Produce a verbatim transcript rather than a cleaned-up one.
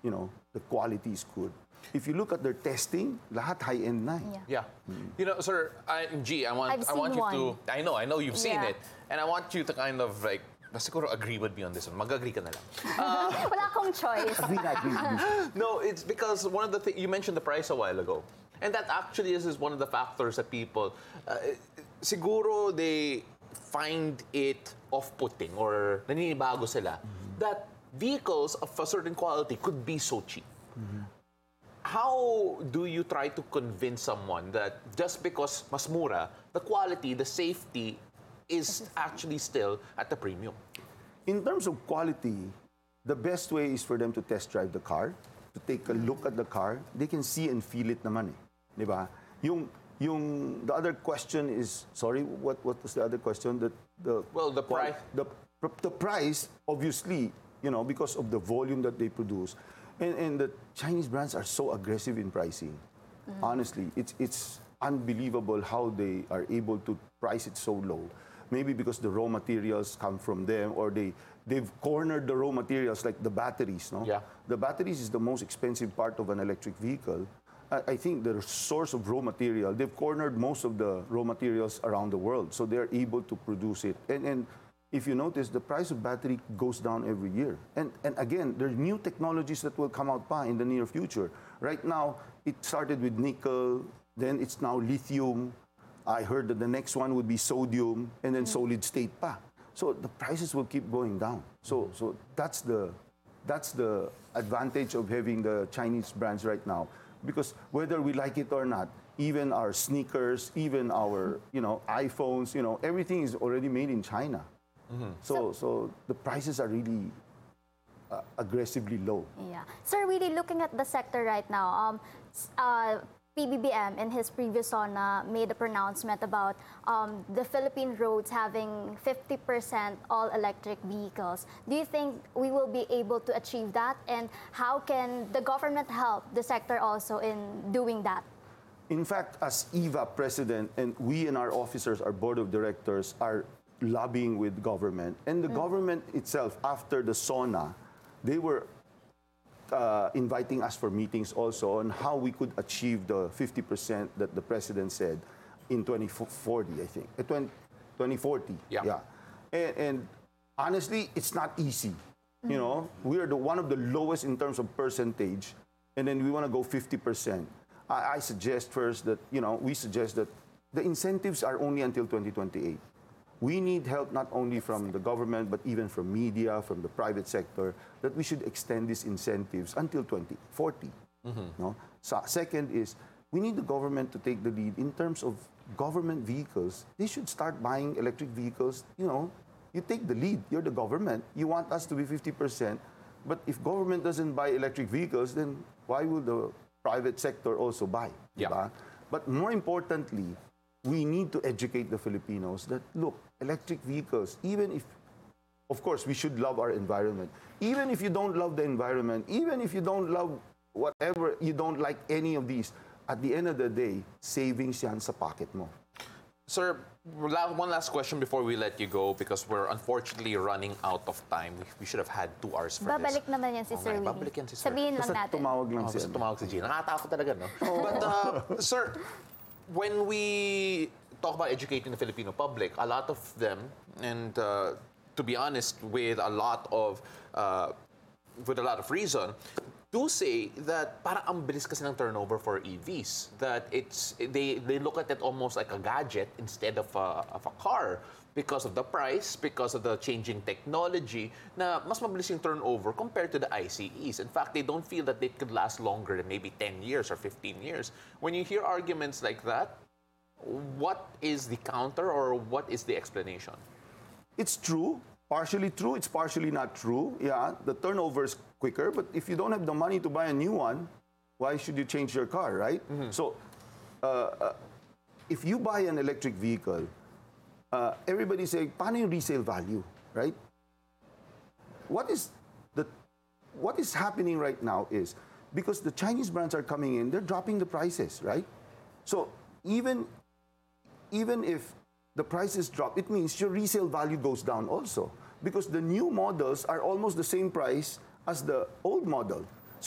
you know, the quality is good. If you look at their testing, lahat high-end na. eh. Yeah. Mm. You know, sir, I, G, I want, I've I want seen you one. to, I know, I know you've seen Yeah. it, and I want you to kind of like, siguro agree with me on this one. Mag-agree ka na lang. Wala akong choice. Agree na, agree, agree. No, it's because one of the things, you mentioned the price a while ago. And that actually is, is one of the factors that people, uh, siguro they find it off-putting or naninibago sila mm-hmm. that vehicles of a certain quality could be so cheap. Mm-hmm. How do you try to convince someone that just because mas mura, the quality, the safety is actually still at the premium? In terms of quality, the best way is for them to test drive the car, to take a look at the car. They can see and feel it naman eh. Di ba? Yung, yung, the other question is, sorry, what, what was the other question? The, the, well, the price. The, the price, obviously, you know, because of the volume that they produce. And, and the Chinese brands are so aggressive in pricing. Mm. Honestly, it's, it's unbelievable how they are able to price it so low. Maybe because the raw materials come from them, or they, they've cornered the raw materials like the batteries, no? Yeah. The batteries is the most expensive part of an electric vehicle. I, I think the source of raw material, they've cornered most of the raw materials around the world, so they're able to produce it. And, and if you notice, the price of battery goes down every year. And, and again, there are new technologies that will come out pa in the near future. Right now, it started with nickel, then it's now lithium. I heard that the next one would be sodium, and then solid state pa. So the prices will keep going down. So, so that's the, that's the advantage of having the Chinese brands right now. Because whether we like it or not, even our sneakers, even our, you know, iPhones, you know, everything is already made in China. Mm-hmm. So, so the prices are really uh, aggressively low. Yeah. Sir, really looking at the sector right now, um, uh, P B B M in his previous SONA made a pronouncement about um, the Philippine roads having fifty percent all-electric vehicles. Do you think we will be able to achieve that? And how can the government help the sector also in doing that? In fact, as E V A president, and we and our officers, our board of directors, are lobbying with government. And the mm. government itself, after the SONA, they were Uh, inviting us for meetings also on how we could achieve the fifty percent that the president said in twenty forty, I think. Uh, twenty forty. Yeah. yeah. And, and honestly, it's not easy. Mm. You know, we are the, one of the lowest in terms of percentage, and then we want to go fifty percent. I, I suggest first that, you know, we suggest that the incentives are only until twenty twenty-eight. We need help not only from the government, but even from media, from the private sector, that we should extend these incentives until twenty forty. Mm-hmm. No? So, second is, we need the government to take the lead in terms of government vehicles. They should start buying electric vehicles. You know, you take the lead. You're the government. You want us to be fifty percent. But if government doesn't buy electric vehicles, then why will the private sector also buy? Yeah. Diba? But more importantly, we need to educate the Filipinos that, look, electric vehicles, even if, of course, we should love our environment. Even if you don't love the environment, even if you don't love whatever, you don't like any of these, at the end of the day, savings yan sa pocket mo. Sir, one last question before we let you go, because we're unfortunately running out of time. We should have had two hours for Babalik this. naman yan si Oh, Sir nga, Willie. babalik yan si Sir. Sabihin lang Basta natin. tumawag lang Oh, siya. basta tumawag si Gina. Nakatakot talaga, no? But, uh, sir, when we talk about educating the Filipino public, a lot of them, and uh, to be honest, with a lot of uh, with a lot of reason, do say that parang ang bilis kasi ng turnover for E Vs. That it's they they look at it almost like a gadget instead of a, of a car, because of the price, because of the changing technology, na mas mabilis yung turnover compared to the I C Es. In fact, they don't feel that they could last longer than maybe ten years or fifteen years. When you hear arguments like that, what is the counter or what is the explanation? It's true, partially true, it's partially not true. Yeah, the turnover is quicker, but if you don't have the money to buy a new one, why should you change your car, right? Mm-hmm. So, uh, uh, if you buy an electric vehicle, uh, everybody say, paano yung resale value, right? What is the what is happening right now is, because the Chinese brands are coming in, they're dropping the prices, right? So even even if the prices drop, it means your resale value goes down also, because the new models are almost the same price as the old model.